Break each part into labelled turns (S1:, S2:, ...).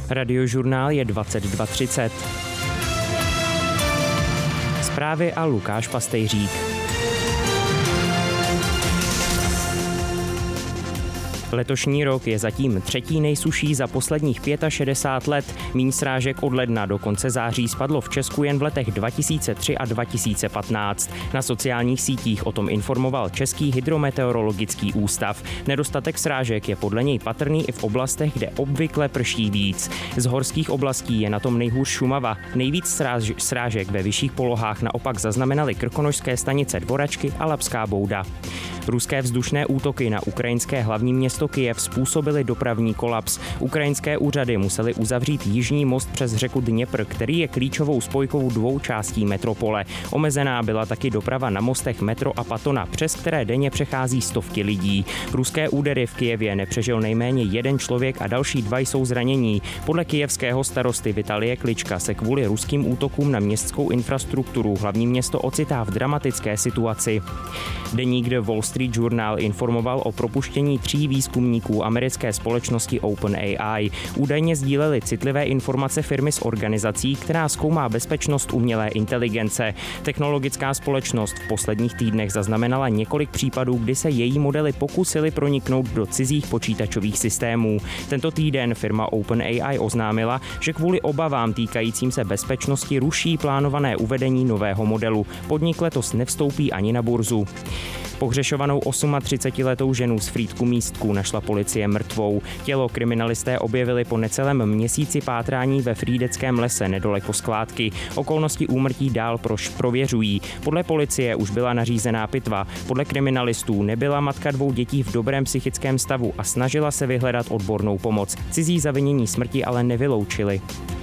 S1: Radiožurnál je 22:30. Zprávy a Lukáš Pastejřík. Letošní rok je zatím třetí nejsušší za posledních 65 let. Míň srážek od ledna do konce září spadlo v Česku jen v letech 2003 a 2015. Na sociálních sítích o tom informoval Český hydrometeorologický ústav. Nedostatek srážek je podle něj patrný i v oblastech, kde obvykle prší víc. Z horských oblastí je na tom nejhůř Šumava. Nejvíc srážek ve vyšších polohách naopak zaznamenaly krkonošské stanice Dvoračky a Labská Bouda. Ruské vzdušné útoky na ukrajinské hlavní město Kyjev způsobily dopravní kolaps. Ukrajinské úřady musely uzavřít jižní most přes řeku Dněpr, který je klíčovou spojkou dvou částí metropole. Omezená byla taky doprava na mostech metro a Patona, přes které denně přechází stovky lidí. Ruské údery v Kyjevě nepřežil nejméně jeden člověk a další dva jsou zranění. Podle kyjevského starosty Vitalie Klička se kvůli ruským útokům na městskou infrastrukturu hlavní město ocitá v dramatické situaci. Deník The Wall Street Journal informoval o propuštění 3 výzkumníků americké společnosti OpenAI. Údajně sdíleli citlivé informace firmy s organizací, která zkoumá bezpečnost umělé inteligence. Technologická společnost v posledních týdnech zaznamenala několik případů, kdy se její modely pokusily proniknout do cizích počítačových systémů. Tento týden firma OpenAI oznámila, že kvůli obavám týkajícím se bezpečnosti ruší plánované uvedení nového modelu. Podnik letos nevstoupí ani na burzu. Pohřešovanou 38letou ženu z Frýdku Místku našla policie mrtvou. Tělo kriminalisté objevili po necelém měsíci pátrání ve Frýdeckém lese nedaleko skládky. Okolnosti úmrtí dál prověřují. Podle policie už byla nařízená pitva. Podle kriminalistů nebyla matka 2 dětí v dobrém psychickém stavu a snažila se vyhledat odbornou pomoc. Cizí zavinění smrti ale nevyloučili.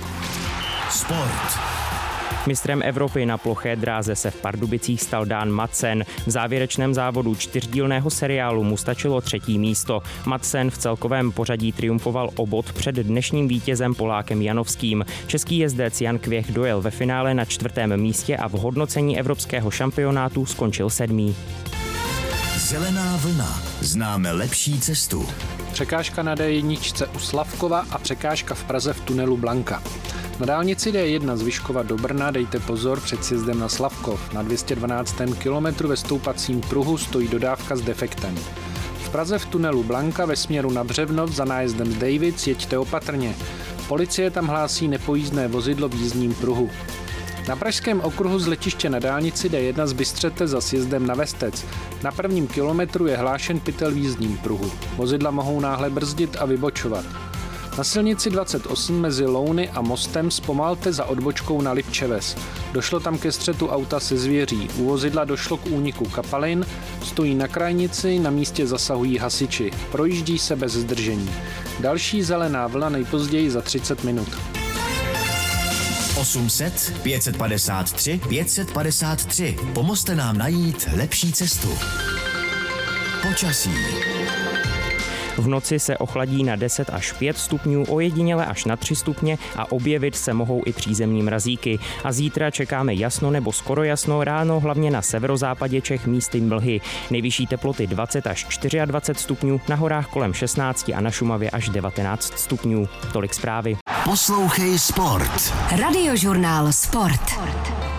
S2: Sport.
S1: Mistrem Evropy na ploché dráze se v Pardubicích stal Dan Madsen. V závěrečném závodu 4dílného seriálu mu stačilo 3. místo. Madsen v celkovém pořadí triumfoval o bod před dnešním vítězem Polákem Janovským. Český jezdec Jan Kvěch dojel ve finále na 4. místě a v hodnocení evropského šampionátu skončil 7.
S2: Zelená vlna. Známe lepší cestu.
S3: Překážka na D1 u Slavkova a překážka v Praze v tunelu Blanka. Na dálnici D1 z Vyškova do Brna dejte pozor před sjezdem na Slavkov. Na 212. kilometru ve stoupacím pruhu stojí dodávka s defektem. V Praze v tunelu Blanka ve směru na Břevnov za nájezdem Davids jeďte opatrně. Policie tam hlásí nepojízdné vozidlo v jízdním pruhu. Na pražském okruhu z letiště na dálnici D1 z Bystřete za sjezdem na Vestec. Na 1. kilometru je hlášen pytel v jízdním pruhu. Vozidla mohou náhle brzdit a vybočovat. Na silnici 28 mezi Louny a Mostem zpomalte za odbočkou na Lipčeves. Došlo tam ke střetu auta se zvěří. U vozidla došlo k úniku kapalin, stojí na krajnici, na místě zasahují hasiči. Projíždí se bez zdržení. Další zelená vlna nejpozději za 30 minut.
S2: 800 553 553. Pomozte nám najít lepší cestu. Počasí.
S1: V noci se ochladí na 10 až 5 stupňů, ojediněle až na 3 stupně a objevit se mohou i přízemní mrazíky. A zítra čekáme jasno nebo skoro jasno, ráno hlavně na severozápadě Čech místy mlhy. Nejvyšší teploty 20 až 24 stupňů, na horách kolem 16 a na Šumavě až 19 stupňů. Tolik zprávy.
S2: Poslouchej Sport.
S4: Radiožurnál Sport.